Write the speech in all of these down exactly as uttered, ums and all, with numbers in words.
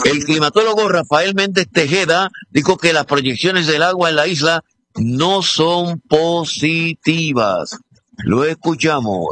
El climatólogo Rafael Méndez Tejeda dijo que las proyecciones del agua en la isla no son positivas. Lo escuchamos.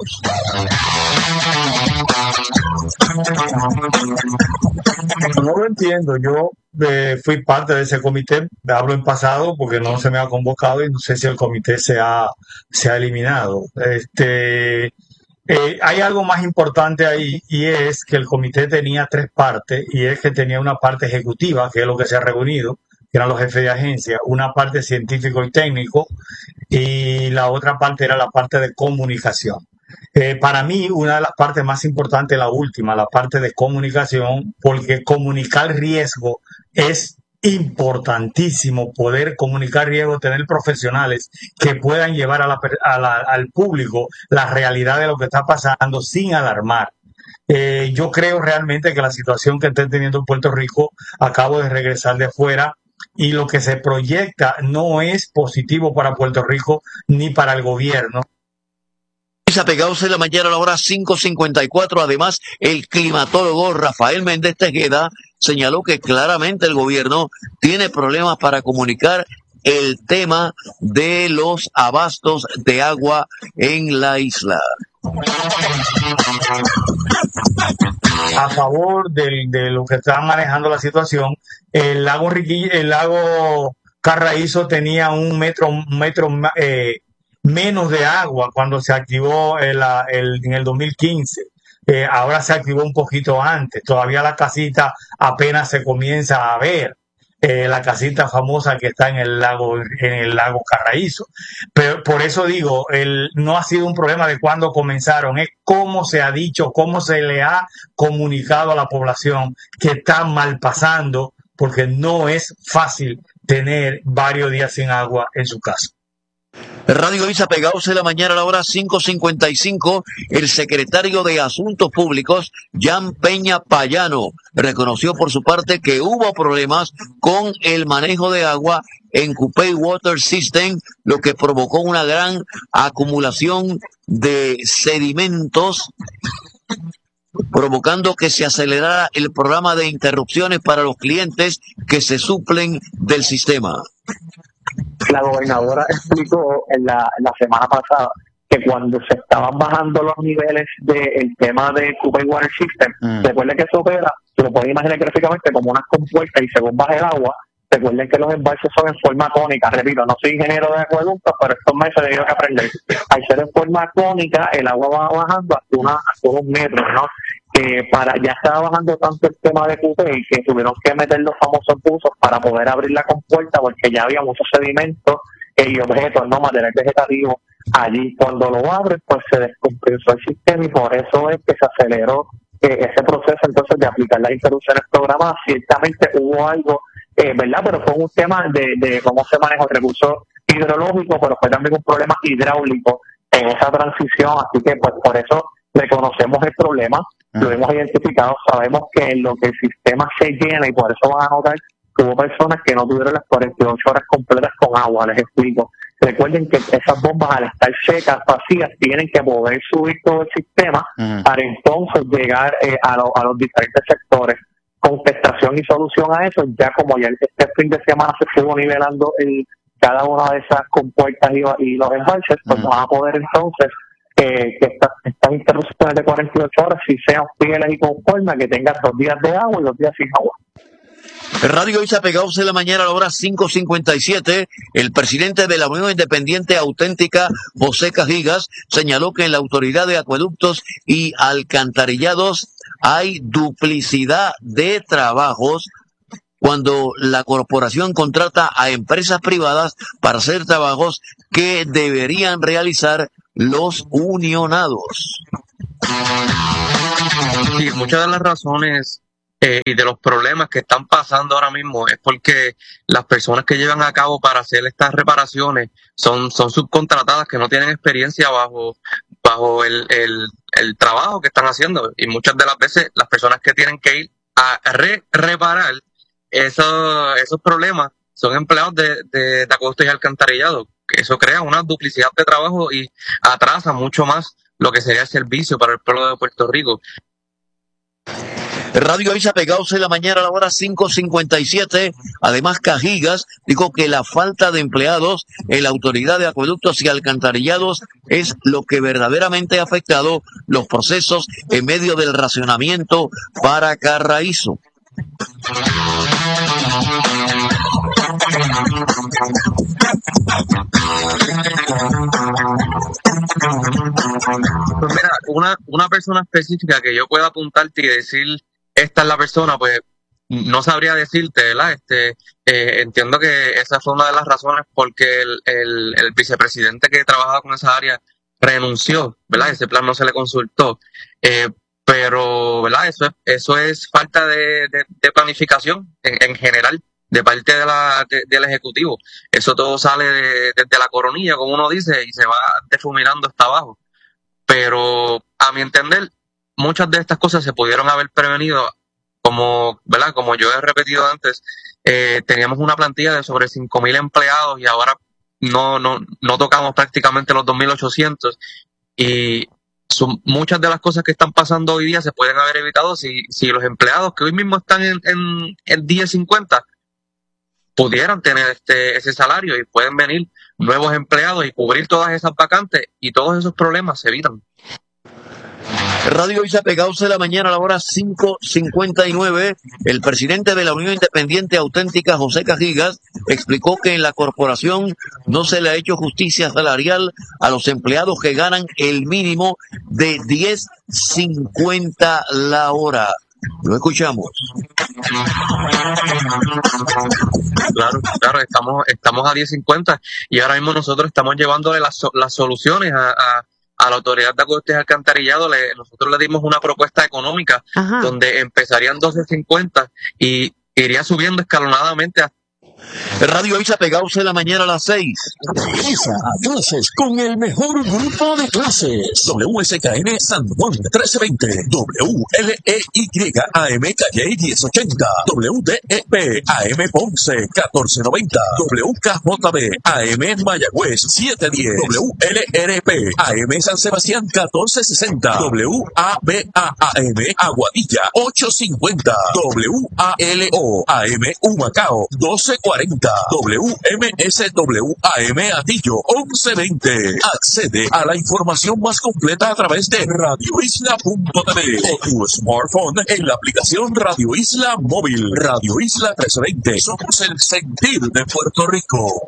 No lo entiendo. Yo eh, fui parte de ese comité. Hablo en pasado porque no se me ha convocado y no sé si el comité se ha, se ha eliminado. Este, eh, hay algo más importante ahí y es que el comité tenía tres partes y es que tenía una parte ejecutiva, que es lo que se ha reunido, que eran los jefes de agencia, una parte científico y técnico y la otra parte era la parte de comunicación. Eh, para mí, una de las partes más importantes es la última, la parte de comunicación, porque comunicar riesgo es importantísimo, poder comunicar riesgo, tener profesionales que puedan llevar a la, a la, al público la realidad de lo que está pasando sin alarmar. Eh, yo creo realmente que la situación que está teniendo en Puerto Rico, acabo de regresar de afuera, y lo que se proyecta no es positivo para Puerto Rico ni para el gobierno. Apegados en la mañana a la hora cinco cincuenta y cuatro. Además, el climatólogo Rafael Méndez Tejeda señaló que claramente el gobierno tiene problemas para comunicar el tema de los abastos de agua en la isla. A favor de, de lo que está manejando la situación, el lago Riquilla, el lago Carraízo tenía un metro, un metro eh, menos de agua cuando se activó el, el, en el dos mil quince. Eh, ahora se activó un poquito antes. Todavía la casita apenas se comienza a ver. Eh, la casita famosa que está en el lago en el lago Carraízo. Pero por eso digo, el, no ha sido un problema de cuándo comenzaron, es cómo se ha dicho, cómo se le ha comunicado a la población que está mal pasando, porque no es fácil tener varios días sin agua en su casa. Radio Isa, pegados en la mañana a la hora cinco cincuenta y cinco, el secretario de Asuntos Públicos, Jan Peña Payano, reconoció por su parte que hubo problemas con el manejo de agua en Cupey Water System, lo que provocó una gran acumulación de sedimentos, provocando que se acelerara el programa de interrupciones para los clientes que se suplen del sistema. La gobernadora explicó en la, en la semana pasada que cuando se estaban bajando los niveles del tema de Cupey Water System, mm. recuerden que eso opera, se lo pueden imaginar gráficamente como unas compuertas y según baja el agua, recuerden que los embalses son en forma cónica. Repito, no soy ingeniero de acueductos, pero estos meses he tenido que aprender. Al ser en forma cónica, el agua va bajando hasta, una, hasta unos metros, ¿no? Que para ya estaba bajando tanto el tema de Cupey que tuvieron que meter los famosos buzos para poder abrir la compuerta porque ya había muchos sedimentos eh, y objetos, no material vegetativo allí. Cuando lo abren, pues se descompensó el sistema y por eso es que se aceleró eh, ese proceso entonces de aplicar las interrupciones programadas. Ciertamente hubo algo, eh, ¿verdad? Pero fue un tema de, de cómo se maneja el recurso hidrológico, pero fue también un problema hidráulico en esa transición, así que pues por eso reconocemos el problema, lo hemos identificado, sabemos que en lo que el sistema se llena y por eso van a notar que hubo personas que no tuvieron las cuarenta y ocho horas completas con agua. Les explico. Recuerden que esas bombas al estar secas, vacías, tienen que poder subir todo el sistema uh-huh. para entonces llegar eh, a, lo, a los diferentes sectores. Contestación y solución a eso, ya como ya este fin de semana se estuvo nivelando el, cada una de esas compuertas y, y los embalses, pues uh-huh. van a poder entonces Eh, que estas, estas interrupciones de cuarenta y ocho horas si sean fieles y conformes, que tengan dos días de agua y dos días sin agua. Radio Isa, pegados en la mañana a la hora cinco cincuenta y siete, el presidente de la Unión Independiente Auténtica, José Cajigas, señaló que en la Autoridad de Acueductos y Alcantarillados hay duplicidad de trabajos cuando la corporación contrata a empresas privadas para hacer trabajos que deberían realizar los unionados. Sí, muchas de las razones eh, y de los problemas que están pasando ahora mismo es porque las personas que llevan a cabo para hacer estas reparaciones son, son subcontratadas que no tienen experiencia bajo, bajo el, el, el trabajo que están haciendo, y muchas de las veces las personas que tienen que ir a re, reparar esos, esos problemas son empleados de, de, de acueductos y alcantarillados. Eso crea una duplicidad de trabajo y atrasa mucho más lo que sería el servicio para el pueblo de Puerto Rico. Radio Isa pegados en la mañana a la hora cinco cincuenta y siete. Además, Cajigas dijo que la falta de empleados en la Autoridad de Acueductos y Alcantarillados es lo que verdaderamente ha afectado los procesos en medio del racionamiento para Carraízo. Pues mira, una, una persona específica que yo pueda apuntarte y decir esta es la persona, pues no sabría decirte, ¿verdad? Este, eh, entiendo que esa fue una de las razones porque el, el, el vicepresidente que trabajaba con esa área renunció, ¿verdad? Ese plan no se le consultó. Eh, pero, ¿verdad? Eso es, eso es falta de, de, de planificación en, en general de parte de la, de, del Ejecutivo. Eso todo sale de, desde la coronilla, como uno dice, y se va difuminando hasta abajo. Pero, a mi entender, muchas de estas cosas se pudieron haber prevenido, como, ¿verdad? Como yo he repetido antes, eh, teníamos una plantilla de sobre cinco mil empleados y ahora no, no, no tocamos prácticamente los dos mil ochocientos, y son, muchas de las cosas que están pasando hoy día se pueden haber evitado si, si los empleados que hoy mismo están en, en, en diez cincuenta pudieran tener este ese salario y pueden venir nuevos empleados y cubrir todas esas vacantes y todos esos problemas se evitan. Radio Isa pegados en la mañana a la hora cinco cincuenta y nueve. El presidente de la Unión Independiente Auténtica, José Cajigas, explicó que en la corporación no se le ha hecho justicia salarial a los empleados que ganan el mínimo de diez cincuenta la hora. Lo escuchamos. Claro, claro, estamos estamos a diez cincuenta y ahora mismo nosotros estamos llevándole las, las soluciones a, a, a la Autoridad de Acueductos y Alcantarillado. Le, nosotros le dimos una propuesta económica. Ajá. Donde empezarían doce cincuenta y iría subiendo escalonadamente hasta Radio Isa pegados en la mañana a las seis. Isa a clases con el mejor grupo de clases. W S K N San Juan trece veinte. W L E Y A M Calle diez ochenta. W D E P A M Ponce catorce noventa. W K J B A M Mayagüez siete diez. W L R P A M San Sebastián catorce sesenta. W A B A A M Aguadilla ocho cincuenta. W A L O A M Humacao doce cuarenta. W M S W A M Atillo once veinte. Accede a la información más completa a través de radio isla punto t v o tu smartphone en la aplicación Radio Isla Móvil. Radio Isla trece veinte. Somos el sentir de Puerto Rico.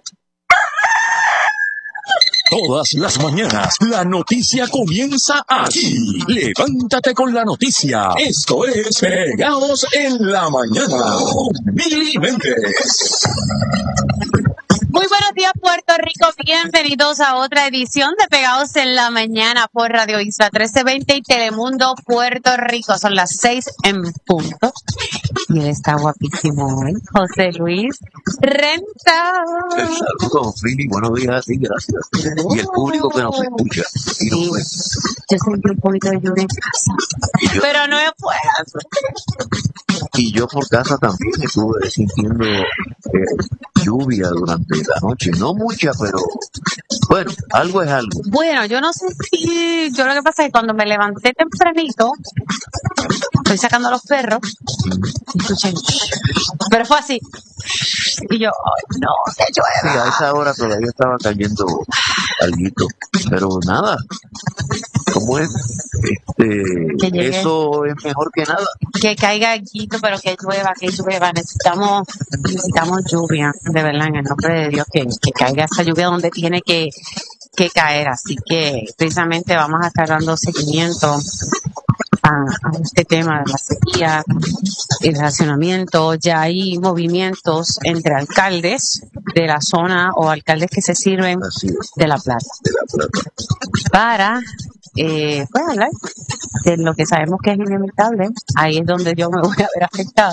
Todas las mañanas, la noticia comienza aquí. Levántate con la noticia. Esto es Pegados en la Mañana con Mili Méndez. Muy buenos días, Puerto Rico. Bienvenidos a otra edición de Pegados en la Mañana por Radio Isla trece veinte y Telemundo Puerto Rico. Son las seis en punto. Y él está guapísimo hoy, José Luis Renta. Saludos, Fili. Buenos días y gracias. Y el público que nos escucha. Y nos ve. Yo sentí un poquito de lluvia en casa, yo, pero no es fuera. Y yo por casa también estuve sintiendo eh, lluvia durante la noche. No mucha, pero bueno, algo es algo. Bueno, yo no sé si... Yo lo que pasa es que cuando me levanté tempranito, estoy sacando a los perros, escuché, pero fue así. Y yo, ay, no, que llueva. Sí, a esa hora todavía estaba cayendo alguito. Pero nada, ¿cómo es? Este, eso es mejor que nada. Que caiga alguito, pero que llueva, que llueva. Necesitamos, necesitamos lluvia, de verdad, en el nombre de Dios, que, que caiga esa lluvia donde tiene que, que caer. Así que precisamente vamos a estar dando seguimiento a, a este tema de la sequía, el racionamiento. Ya hay movimientos entre alcaldes de la zona o alcaldes que se sirven de la plata, de la plata. para eh, pues hablar de lo que sabemos que es inevitable. Ahí es donde yo me voy a ver afectada.